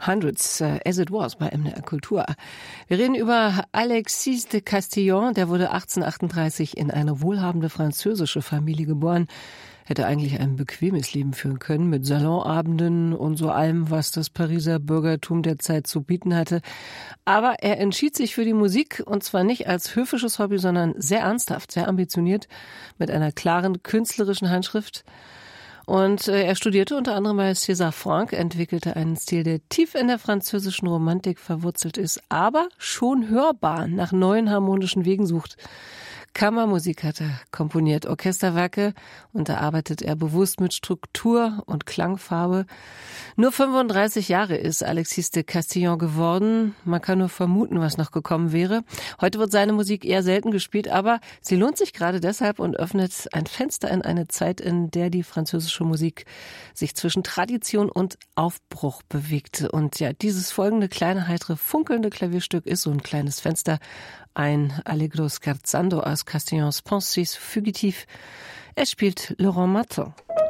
Hundreds, as it was bei MDR Kultur. Wir reden über Alexis de Castillon, der wurde 1838 in eine wohlhabende französische Familie geboren. Hätte eigentlich ein bequemes Leben führen können mit Salonabenden und so allem, was das Pariser Bürgertum der Zeit zu bieten hatte. Aber er entschied sich für die Musik, und zwar nicht als höfisches Hobby, sondern sehr ernsthaft, sehr ambitioniert, mit einer klaren künstlerischen Handschrift. Und er studierte unter anderem bei César Franck, entwickelte einen Stil, der tief in der französischen Romantik verwurzelt ist, aber schon hörbar nach neuen harmonischen Wegen sucht. Kammermusik hat er komponiert, Orchesterwerke, und da arbeitet er bewusst mit Struktur und Klangfarbe. Nur 35 Jahre ist Alexis de Castillon geworden. Man kann nur vermuten, was noch gekommen wäre. Heute wird seine Musik eher selten gespielt, aber sie lohnt sich gerade deshalb und öffnet ein Fenster in eine Zeit, in der die französische Musik sich zwischen Tradition und Aufbruch bewegte. Und ja, dieses folgende kleine, heitere, funkelnde Klavierstück ist so ein kleines Fenster, ein Allegro scherzando aus Castillons Pensées fugitif. Es spielt Laurent Martin.